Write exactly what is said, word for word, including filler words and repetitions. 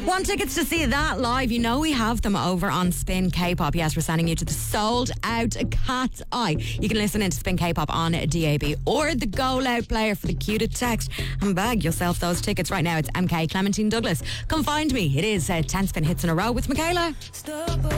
Want tickets to see that live? You know we have them over on Spin K-Pop. Yes, we're sending you to the sold out Cat's Eye. You can listen in to Spin K-Pop on D A B or the Go Loud player for the cue to text and bag yourself those tickets right now. It's M K, Clementine Douglas. Come find me. It is uh, ten Spin hits in a row with Michaela.